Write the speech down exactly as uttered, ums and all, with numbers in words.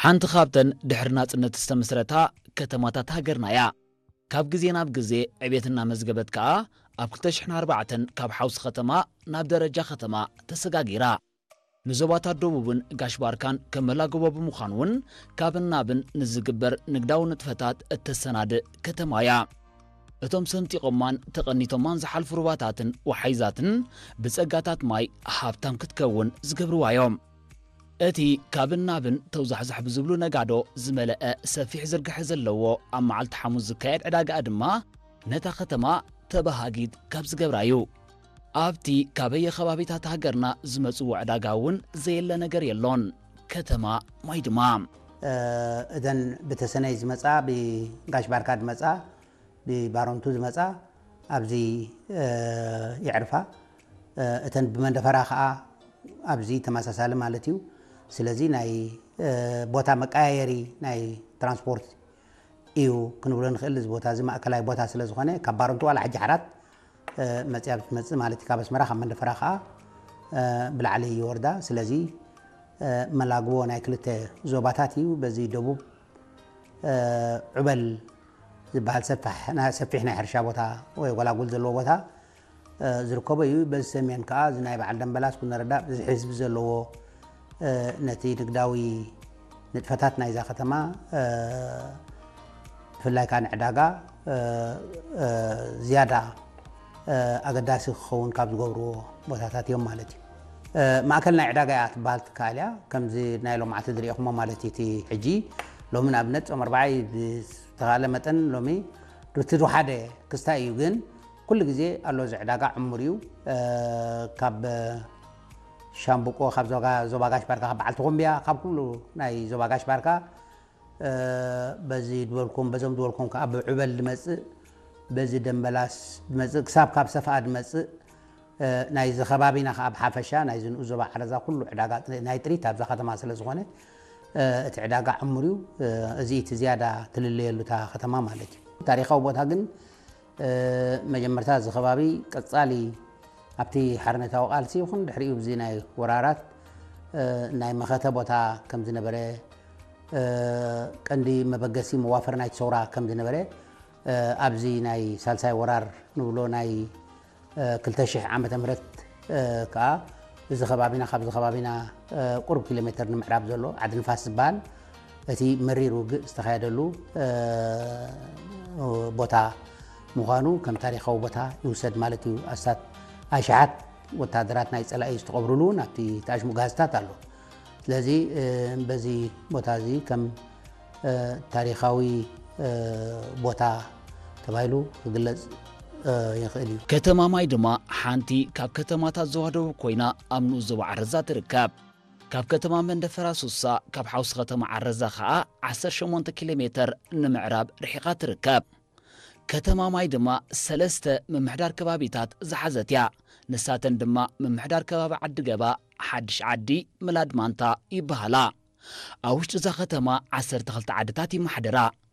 ሓንቲ ካብተን ድሕርናጽነት ጽነት ዝተመስረታ ከተማታት ሃገርናያ ካብ ግዜ ናብ ግዜ ዕቤትና መዝገበት ከዓ ኣብ ክልተ ሽሕን ኣርባዕተን ካብ ሓውስ ከተማ ናብ ደረጃ ከተማ ተሰጋጊራ ንዞባታት ደቡብን ጋሽባርካን ከመላግቦ ብምዃኑን ካብን ናብን ንዝግበር ንግዳዊ ንጥፈታት እተሰናድእ ከተማያ እቶም ሰንጢቆማን ተቐኒቶማን ዝሓልፉ ሩባታትን ወሓይዛትን ብጸጋታት ማይ ሃብታም ክትከውን ዝገብርዋዮም እቲ ካብን ናብን ተውዛሕዛሕ ብዝብሉ ነጋዶ ዝመለአ ሰፊሕ ዝርግሕ ዘለዎ ኣብ መዓልቲ ሐሙስ ዝካየድ ዕዳጋ ድማ ነታ ከተማ ተባሃጊት ካብ ዝገብራዩ ኣብቲ ካበየ ከባቢታት ሃገርና ዝመጽኡ ዕዳጋውን ዘየለ ነገር የሎን ከተማ ማይ ድማ እዘን ብተሰነይ ዝመጻ ብጋሽባርካ ዝመጻ ብባሮንቱ ዝመጻ ኣብዚ ይዕርፋ እተን ብመንደፈራ ከዓ ኣብዚ ተመሳሳሊ ማለት እዩ ስለዚ ናይ ቦታ መቃየሪ ናይ ትራንስፖርት እዩ ክንብሎ ንኽእል እዚ ቦታ እዚ ማእከላይ ቦታ ስለ ዝኾነ ካብ ባሮንቱ ዋላ ሕጂ ሓራት መጽያ ብትመጽእ ማለት ካብ ኣስመራ ካብ መንደፈራ ከዓ ብላዕሊ ይወርዳ ስለዚ መላግቦ ናይ ክልተ ዞባታት እዩ በዚ ደቡብ ዑበል ዝበሃል ሰፊሕ ናይ ሕርሻ ቦታ ወይ ጎላጉል ዘለዎ ቦታ ዝርከቦ እዩ በዚ ሰሜን ከዓ እዚ ናይ በዓል ደንበላስ ኩነረዳእ እዚ ሕዝቢ ዘለዎ ነቲ ንግዳዊ ንጥፈታት ናይዛ ከተማ ብፍላይ ከዓ ንዕዳጋ ዝያዳ ኣገዳሲ ክኸውን ካብ ዝገብርዎ ቦታታት እዮም ማለት እዩ ማእከል ናይ ዕዳጋ እያ ትበሃል ትከኣል እያ ከምዚ ናይ ሎምዓቲ ዝሪኢኹሞ ማለት እቲ ሕጂ ሎሚ ንኣብነት ፆም ኣርባዓይ ብዝተኻለ መጠን ሎሚ ርትድ ሓደ ክስታይ እዩ ግን ኩሉ ግዜ ኣሎ እዚ ዕዳጋ ዕሙር እዩ ካብ ሻምቡቆ ካብ ዞባ ጋሽባርካ ካብ በዓልቲ ቆምብያ ካብ ኩሉ ናይ ዞባ ጋሽባርካ በዚ ድበልኩም በዞም ድበልኩም ከዓ ብዕበል ድመጽእ በዚ ደንበላስ ድመጽእ ክሳብ ካብ ሰፍኣ ድመጽእ ናይ ዝኸባቢና ከዓ ብሓፈሻ ናይ ዝንኡ ዞባ ዓረዛ ኩሉ ዕዳጋ ናይ ጥሪት ኣብዛ ከተማ ስለ ዝኾነ እቲ ዕዳጋ ዕሙር እዩ እዚ እቲ ዝያዳ ትልልየሉ እታ ከተማ ማለት እዩ ታሪኻዊ ቦታ ግን መጀመርታ እዚ ከባቢ ቀጻሊ ኣብቲ ሓርነታዊ ቃልሲ ይኹን ድሕሪኡ ብዚ ናይ ወራራት ናይ መኸተ ቦታ ከም ዝነበረ ቀንዲ መበገሲ መዋፈር ናይ ሰውራ ከም ዝነበረ ኣብዚ ናይ ሳልሳይ ወራር ንብሎ ናይ ክልተ ሽሕ ዓመተ ምህረት ከዓ እዚ ከባቢና ካብዚ ከባቢና ቁርብ ኪሎ ሜትር ንምዕራብ ዘሎ ዓዲ ንፋስ ዝበሃል እቲ መሪር ውግእ ዝተኻየደሉ ቦታ ምዃኑ ከም ታሪኻዊ ቦታ ይውሰድ ማለት እዩ ኣስታት ኣሽሓት ወታደራት ናይ ጸላኢ ዝተቐብሩሉ ናብቲ ተኣሽሙ ጋዝታት ኣሎ ስለዚ በዚ ቦታ እዚ ከም ታሪኻዊ ቦታ ተባሂሉ ክግለጽ ይኽእል እዩ ከተማ ማይ ድማ ሓንቲ ካብ ከተማታት ዞባ ደቡብ ኮይና ኣብ ንኡ ዞባ ዓረዛ ትርከብ ካብ ከተማ መንደፈራ ሱሳ ካብ ሓውሲ ከተማ ዓረዛ ከዓ ዓሰርተ ሸሞንተ ኪሎ ሜትር ንምዕራብ ርሒቓ ትርከብ ከተማ ማይ ድማ ሰለስተ ምምሕዳር ከባቢታት ዝሓዘት እያ ንሳተን ድማ ምምሕዳር ከባቢ ዓዲ ገባ ሓድሽ ዓዲ ምላድ ማንታ ይበሃላ ኣብ ውሽጢ እዛ ከተማ ዓሰርተ ክልተ ዓድታት ይመሓደራ